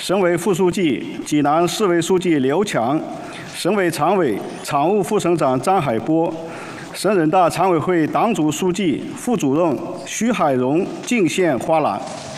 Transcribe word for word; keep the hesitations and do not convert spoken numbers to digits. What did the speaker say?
省委副书记济南市委书记刘强，省委常委、常务副省长张海波，省人大常委会党组书记、副主任徐海荣敬献花篮。